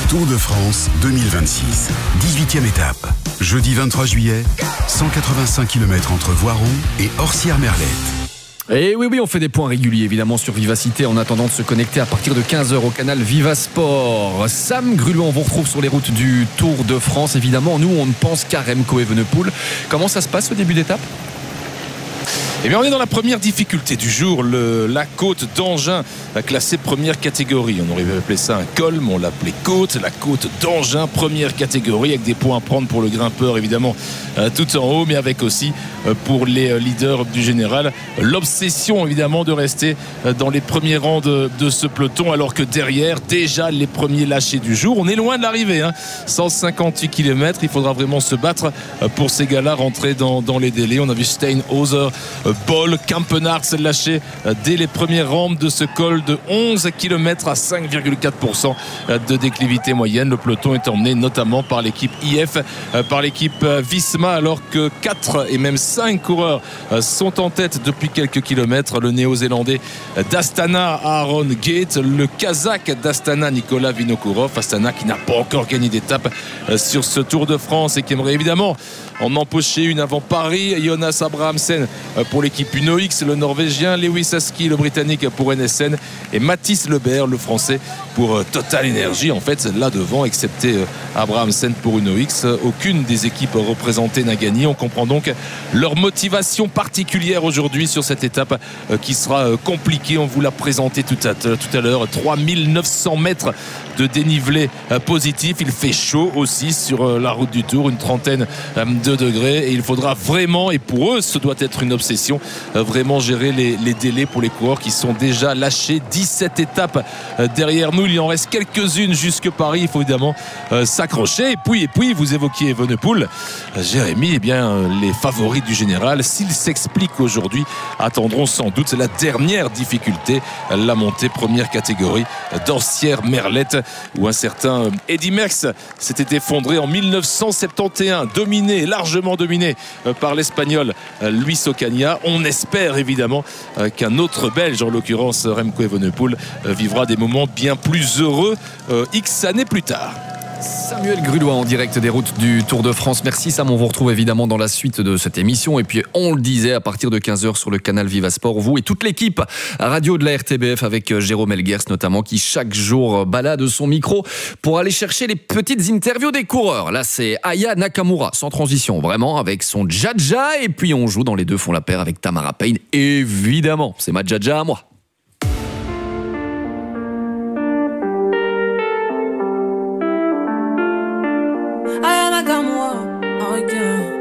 Tour de France 2026, 18e étape. Jeudi 23 juillet, 185 km entre Voiron et Orsières-Merlette. Et oui, on fait des points réguliers évidemment sur Vivacité en attendant de se connecter à partir de 15h au canal Vivasport. Sam Grulot, on vous retrouve sur les routes du Tour de France. Évidemment, nous on ne pense qu'à Remco Evenepoel. Comment ça se passe au début d'étape ? Eh bien, on est dans la première difficulté du jour, la côte d'Angin, classée première catégorie. On aurait appelé ça un col, mais on l'appelait côte. La côte d'Angin, première catégorie, avec des points à prendre pour le grimpeur, évidemment, tout en haut, mais avec aussi pour les leaders du général l'obsession, évidemment, de rester dans les premiers rangs de ce peloton, alors que derrière, déjà les premiers lâchés du jour. On est loin de l'arrivée, 158 km. Il faudra vraiment se battre pour ces gars-là, rentrer dans les délais. On a vu Steinhauser, Boll, Campenarts lâché dès les premières rampes de ce col de 11 km à 5,4% de déclivité moyenne. Le peloton est emmené notamment par l'équipe IF, par l'équipe Visma, alors que 4 et même 5 coureurs sont en tête depuis quelques kilomètres. Le néo-zélandais d'Astana, Aaron Gate, le kazakh d'Astana, Nicolas Vinokourov. Astana qui n'a pas encore gagné d'étape sur ce Tour de France et qui aimerait évidemment en empocher une avant Paris. Jonas Abrahamsen pour l'équipe UnoX, le Norvégien, Lewis Aski, le Britannique pour NSN, et Mathis Lebert, le Français pour Total Energy. En fait, là devant, excepté Abrahamsen pour UnoX, aucune des équipes représentées n'a gagné. On comprend donc leur motivation particulière aujourd'hui sur cette étape qui sera compliquée. On vous l'a présenté tout à l'heure. 3900 mètres de dénivelé positif. Il fait chaud aussi sur la route du Tour, une trentaine de degrés, et il faudra vraiment, et pour eux ce doit être une obsession, vraiment gérer les délais pour les coureurs qui sont déjà lâchés. 17 étapes derrière nous, il en reste quelques-unes jusque Paris. Il faut évidemment s'accrocher. Et puis vous évoquiez Evenepoel, Jérémy. Eh bien, les favoris du général, s'ils s'expliquent aujourd'hui, attendront sans doute la dernière difficulté, la montée première catégorie d'Orsières-Merlette, où un certain Eddy Merckx s'était effondré en 1971, largement dominé par l'Espagnol Luis Ocaña. On espère évidemment qu'un autre Belge, en l'occurrence Remco Evenepoel, vivra des moments bien plus heureux X années plus tard. Samuel Grulois en direct des routes du Tour de France. Merci Sam, on vous retrouve évidemment dans la suite de cette émission. Et puis on le disait, à partir de 15h sur le canal Vivasport, vous et toute l'équipe radio de la RTBF avec Jérôme Elguers notamment, qui chaque jour balade son micro pour aller chercher les petites interviews des coureurs. Là c'est Aya Nakamura, sans transition vraiment, avec son Jaja. Et puis on joue dans Les Deux font la paire avec Tamara Payne. Évidemment, c'est ma Jaja à moi. Aya Nakamura, oh yeah.